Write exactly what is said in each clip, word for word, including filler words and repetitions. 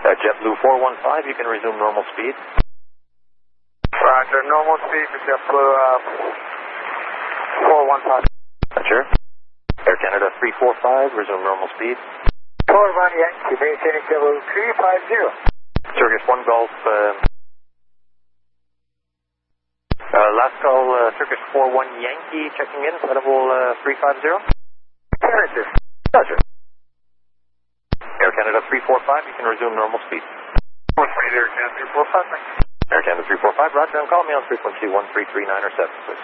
Uh, JetBlue four one five, you can resume normal speed. Roger, normal speed for JetBlue uh, four one five. Roger. Air Canada three four five, resume normal speed. four one Yankee, maintaining JetBlue three five zero. Turkish one Golf, uh, uh, last call, uh, Turkish four one Yankee, checking in, credible uh, three five zero. Affirmative. Roger. Air Canada three four five, you can resume normal speed. one three Air Canada three four five, thank you. Air Canada three four five, roger, and call me on frequency one three three nine or seven, please.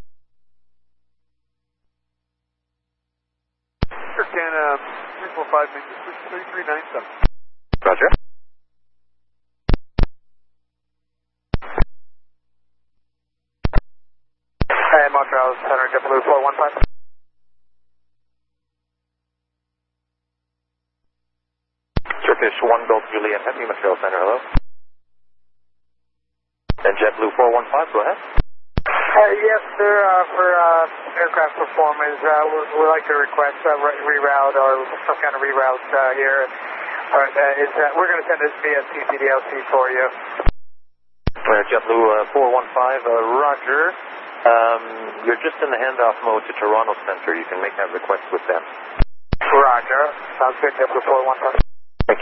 Air Canada three four five, three three nine seven. Roger. Hey, Montreal Center, JetBlue four one five. Turkish one Golf Juliet Heavy, Montreal Center, hello. And JetBlue four one five, go ahead. Uh, yes, sir, uh, for uh, aircraft performance, uh, we'd we like to request a uh, reroute or some kind of reroute uh, here. Uh, uh, is, uh, we're going to send this via C C D L C for you. Uh, JetBlue uh, four one five, uh, roger. Um, you're just in the handoff mode to Toronto Center. You can make that request with them. Roger. Sounds good, JetBlue four one five.